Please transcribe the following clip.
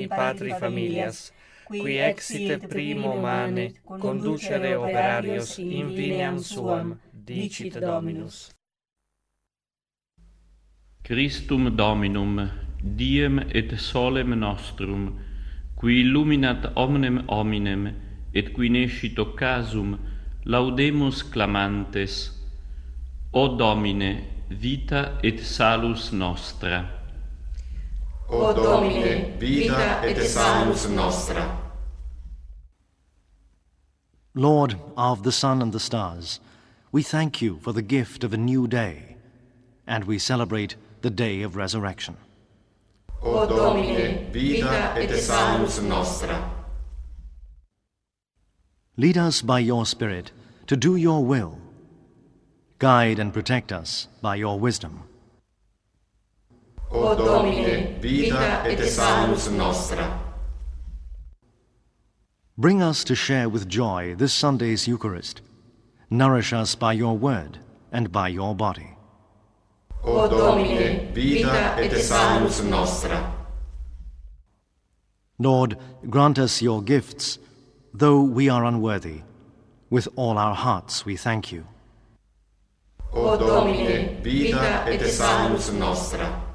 domini patri familias, qui exit primo mane conducere operarios in veniam suam, dicit Dominus. Christum Dominum, diem et solem nostrum, qui illuminat omnem hominem, et qui nescit occasum, laudemus clamantes, O Domine, vita et salus nostra. O Domine, vita et salus nostra. Lord of the sun and the stars, we thank you for the gift of a new day, and we celebrate the day of resurrection. O Domine, vita et salus nostra. Lead us by your Spirit to do your will. Guide and protect us by your wisdom. O Domine, vita et salus nostra. Bring us to share with joy this Sunday's Eucharist. Nourish us by your word and by your body. O Domine, vita et salus nostra. Lord, grant us your gifts, though we are unworthy. With all our hearts we thank you. O Domine, vita et salus nostra.